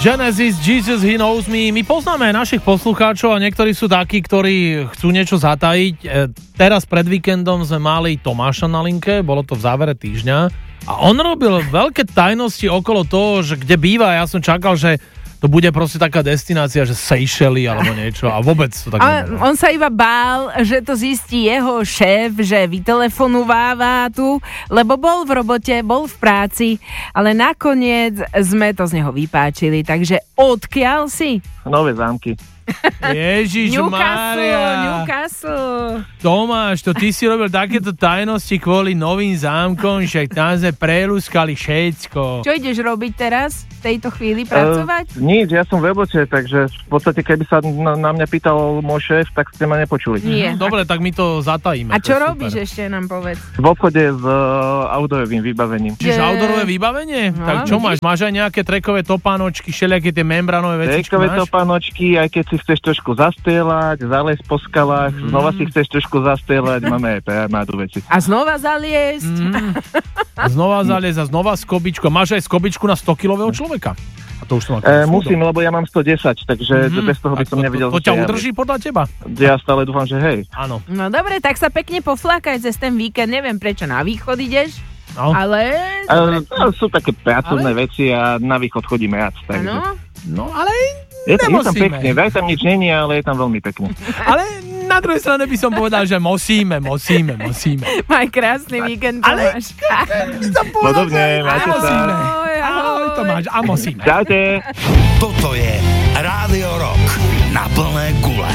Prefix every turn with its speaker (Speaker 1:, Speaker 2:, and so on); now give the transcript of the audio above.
Speaker 1: Genesis, Jesus, He Knows Me. My poznáme našich poslucháčov a niektorí sú takí, ktorí chcú niečo zatajiť. Teraz pred víkendom sme mali Tomáša na linke, bolo to v závere týždňa a on robil veľké tajnosti okolo toho, že kde býva. Ja som čakal, že to bude proste taká destinácia, že Seychely alebo niečo a vôbec to tak nebolo.
Speaker 2: On sa iba bál, že to zistí jeho šéf, že vytelefonováva tu, lebo bol v robote, bol v práci, ale nakoniec sme to z neho vypáčili, takže odkiaľ si?
Speaker 3: Nové Zámky.
Speaker 1: Ježiš Mária.
Speaker 2: Newcastle.
Speaker 1: Tomáš, to ty si robil takéto tajnosti kvôli novým zámkom, však tam sme prelúskali všetko.
Speaker 2: Čo ideš robiť teraz? V tejto chvíli pracovať?
Speaker 3: Nič, ja som v robote, takže v podstate keby sa na mňa pýtal môj šéf, tak ste ma nepočuli.
Speaker 2: Nie.
Speaker 1: Dobre, tak my to zatajíme.
Speaker 2: A čo robíš ešte, nám povedz?
Speaker 3: V obchode s outdoorovým vybavením.
Speaker 1: Čiže outdoorové vybavenie?
Speaker 2: No,
Speaker 1: Tak čo máš? Máš aj nejaké trekové topánočky, všelijaké tie membranové vecičky
Speaker 3: Trekové
Speaker 1: máš?
Speaker 3: topánočky, aj keď si chceš trošku zastrieľať, zalezť po skalách, znova si chceš trošku zastrieľať, máme aj armádu veci.
Speaker 2: A znova zaliesť?
Speaker 1: Znova zaliez a znova skobičku. Máš aj skobičku na 100-kilového človeka? A to už som
Speaker 3: Musím, lebo ja mám 110, takže bez toho by som nevedel.
Speaker 1: To ťa udrží podľa teba?
Speaker 3: Ja stále dúfam, že hej.
Speaker 1: Áno.
Speaker 2: No dobre, tak sa pekne poflákaj cez ten víkend. Neviem, prečo na východ ideš,
Speaker 1: No.
Speaker 2: ale...
Speaker 3: Sú také pracovné veci a na východ chodíme rád.
Speaker 2: Áno?
Speaker 1: No, ale
Speaker 3: Je tam
Speaker 1: nemusíme.
Speaker 3: pekne, vraj tam nič není, ale je tam veľmi pekne.
Speaker 1: Ale na druhej strane by som povedal, že musíme.
Speaker 2: Maj krásny víkend, Tomáš.
Speaker 3: Podobne, máte sa.
Speaker 1: Ahoj, Tomáš, a musíme.
Speaker 3: Čaute.
Speaker 4: Toto je Rádio Rock na plné